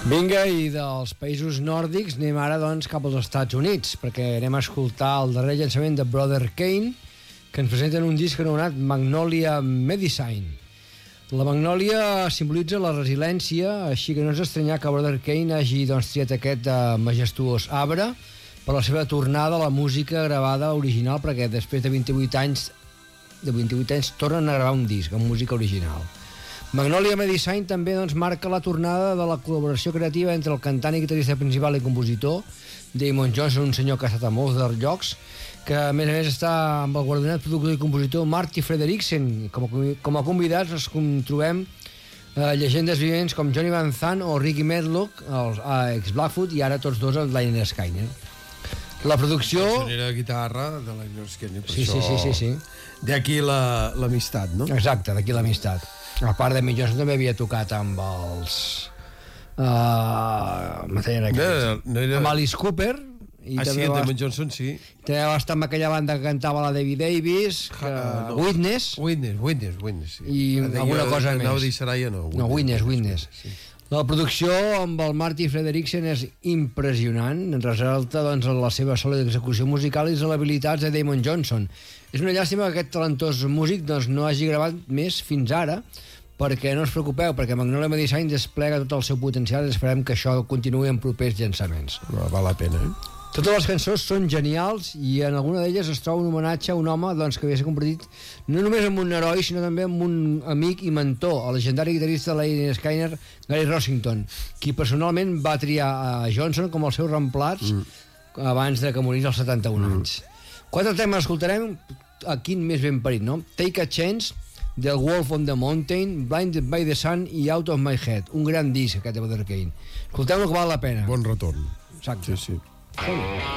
Vinga, i dels països nòrdics anem ara doncs cap als Estats Units, perquè anem a escoltar el darrer llançament de Brother Kane, que ens presenten un disc anomenat Magnolia Medicine. La magnòlia simbolitza la resiliència, així que no és estranyar que Brother Kane hagi doncs, triat aquest majestuós arbre per la seva tornada a la música gravada original, perquè després de 28 anys tornen a gravar un disc amb música original. Magnolia Medicine també doncs, marca la tornada de la col·laboració creativa entre el cantant i guitarrista principal i compositor Damon Johnson, un senyor que ha estat a molts dels llocs, que a més està amb el guardonat productor i compositor Marty Frederiksen. Com a convidats ens trobem llegendes vivents com Johnny Van Zandt o Ricky Medlock, ex-Blackfoot, i ara tots dos el Lynyrd Skynyrd. La producció... La guitarra de Lynyrd Skynyrd, per això... Sí. D'aquí l'amistat, no? Exacte, d'aquí l'amistat. A part de Johnson també havia tocat amb els... amb Alice Cooper. Sí, amb Damon Johnson, sí. També va estar amb aquella banda que cantava la Debbie Davis, Witness. Witness, sí. I alguna cosa més. No, Saraya no. No, Witness. Sí. La producció amb el Marty Frederiksen és impressionant, resalta doncs, la seva sòlida execució musical i les habilitats de Damon Johnson. És una llàstima que aquest talentós músic doncs, no hagi gravat més fins ara, perquè no us preocupeu, perquè Magnolia Medicine desplega tot el seu potencial i esperem que això continuï en propers llançaments. Val la pena, Totes les cançons són genials i en alguna d'elles es troba un homenatge a un home doncs, que havia compartit no només amb un heroi sinó també amb un amic i mentor, el legendari guitarrista de Lynyrd Skynyrd, Gary Rossington, qui personalment va triar a Johnson com el seu reemplaç abans de que morís als 71 anys. 4 temes escoltarem, quin més ben parit, no? Take a Chance, The Wolf on the Mountain, Blinded by the Sun i Out of My Head. Un gran disc, aquest de Brother Kane. Escolteu-lo, que val la pena. Bon retorn. Exacte. Sí.